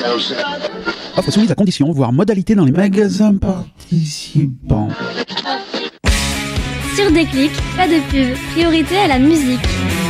Offre soumise à conditions, voire modalité dans les magasins participants. Sur Déclic, pas de pub, priorité à la musique.